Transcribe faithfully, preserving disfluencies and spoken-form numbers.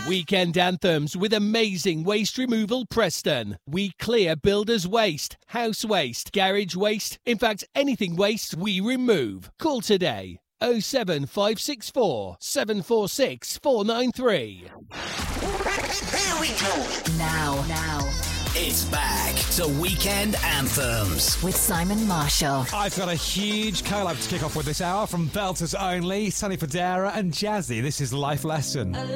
Weekend anthems with amazing waste removal Preston. We clear builders' waste, house waste, garage waste, in fact anything waste we remove. Call today oh seven five six four, seven four six, four nine three. Here we go. Now, now. It's back to Weekend Anthems with Simon Marshall. I've got a huge collab to kick off with this hour from Belters Only, Sonny Fodera and Jazzy. This is Life Lesson.